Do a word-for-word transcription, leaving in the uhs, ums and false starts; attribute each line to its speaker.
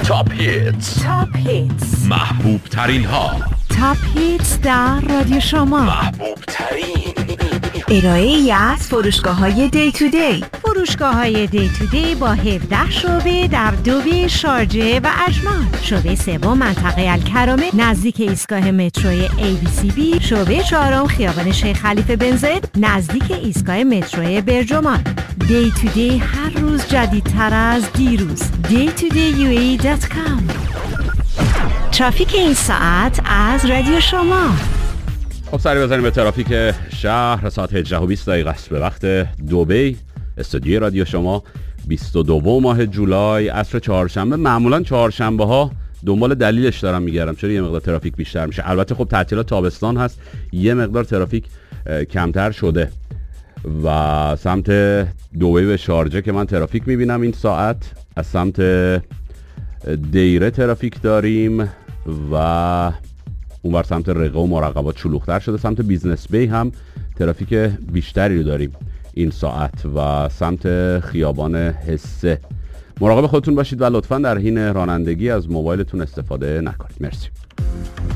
Speaker 1: تاپ هیتس
Speaker 2: تاپ هیتس
Speaker 1: محبوب ترین ها
Speaker 2: تاپ هیتس در رادیو شما
Speaker 1: محبوب ترین
Speaker 2: ارائه ای از فروشگاه های دی تو دی. فروشگاه های دی تو دی با هفده شعبه در دوبه، شارجه و اجمان. شعبه سوم منطقه الکرامه نزدیک ایستگاه متروی ای بی سی بی. شعبه چهارم خیابان شیخ خلیفه بن زاید نزدیک ایستگاه متروی برجمان. دی تو دی هر روز جدیدتر از دیروز. دی تو دی یو ای دات کام. ترافیک این ساعت از رادیو شما.
Speaker 3: خب سری بزنیم به ترافیک شهر. ساعت هجده و بیست دقیقه است به وقت دبی. استودیوی رادیو شما بیست و دو ماه جولای عصر چهارشنبه. معمولا چهارشنبه ها دنبال دلیلش دارم میگردم چرا یه مقدار ترافیک بیشتر میشه. البته خب تعطیلات تابستان هست، یه مقدار ترافیک کمتر شده و سمت دبی به شارجه که من ترافیک میبینم این ساعت. از سمت دیره ترافیک داریم و اونور سمت رقه و مراقبات شلوغ‌تر شده. سمت بیزنس بی هم ترافیک بیشتری رو داریم این ساعت و سمت خیابان حسه. مراقب خودتون باشید و لطفاً در حین رانندگی از موبایلتون استفاده نکنید. مرسی.